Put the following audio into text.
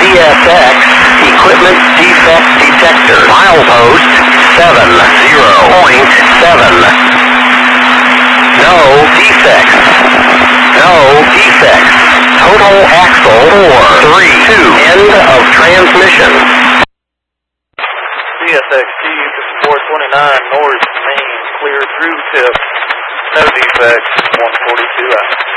CSX equipment defect detector. Milepost 70.7. No defects. No defects. Total axle 432. End of transmission. CSXT 429 north main clear through tip. No defects. 142 out.